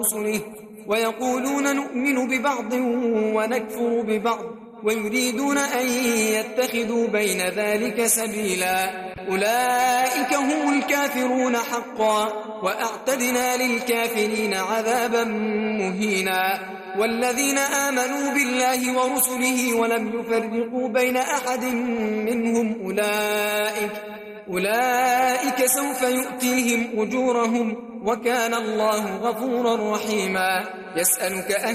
ورسله ويقولون نؤمن ببعض ونكفر ببعض ويريدون أن يتخذوا بين ذلك سبيلا أولئك هم الكافرون حقا وأعتدنا للكافرين عذابا مهينا والذين آمنوا بالله ورسله ولم يفرقوا بين أحد منهم أولئك سوف يؤتيهم أجورهم وكان الله غفورا رحيما يسألك